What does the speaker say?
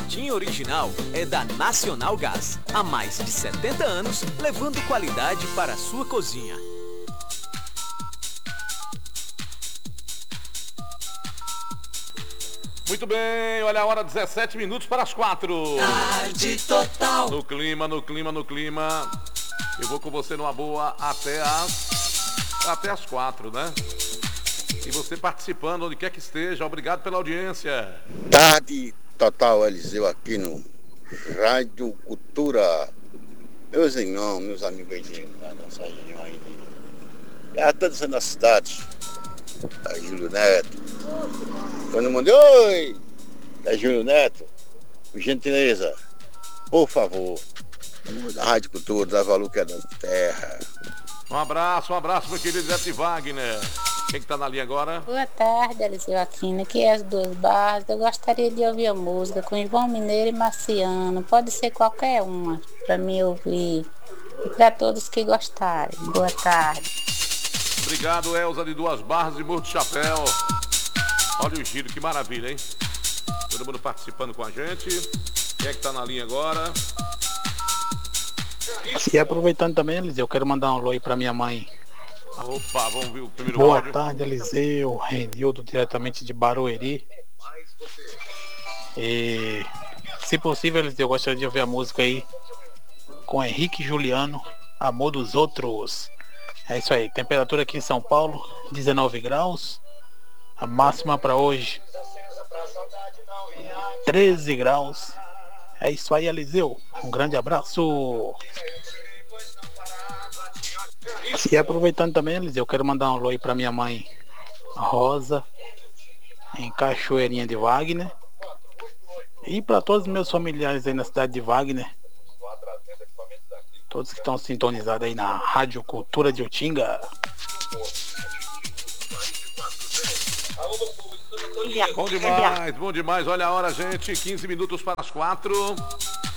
latinha original é da Nacional Gás. Há mais de 70 anos, levando qualidade para a sua cozinha. Muito bem, olha a hora, 17 minutos para as 4. Tarde Total. No clima. Eu vou com você numa boa até as 4, né? E você participando, onde quer que esteja, obrigado pela audiência. Tarde Total, Eliseu, aqui no Rádio Cultura. Meus irmãos, meus amigos aí da nossa região aí. Já todos na cidade. Da Júlio Neto. Todo mundo, oi! Da Júlio Neto. Por gentileza, por favor, da Rádio Cultura, da Valor que é da terra. Um abraço, meu querido Zé Wagner. Quem que tá na linha agora? Boa tarde, Eliseu Aquino. Aqui é as duas barras. Eu gostaria de ouvir a música com João Mineiro e Marciano. Pode ser qualquer uma para me ouvir. E para todos que gostarem. Boa tarde. Obrigado, Elza de Duas Barras e Morro do Chapéu. Olha o giro, que maravilha, hein? Todo mundo participando com a gente. Quem é que tá na linha agora? E aproveitando também, Eliseu, eu quero mandar um alô aí pra minha mãe. Opa, vamos ver o primeiro Boa áudio. tarde, Eliseu, Renildo, diretamente de Barueri. E, se possível, Eliseu, eu gostaria de ouvir a música aí com Henrique e Juliano, Amor dos Outros. É isso aí, temperatura aqui em São Paulo, 19 graus. A máxima para hoje, 13 graus. É isso aí, Eliseu. Um grande abraço. E aproveitando também, Eliseu, eu quero mandar um alô aí pra minha mãe Rosa, em Cachoeirinha de Wagner. E para todos os meus familiares aí na cidade de Wagner. Todos que estão sintonizados aí na Rádio Cultura de Utinga. Bom demais. Olha a hora, gente. 15 minutos para as 4.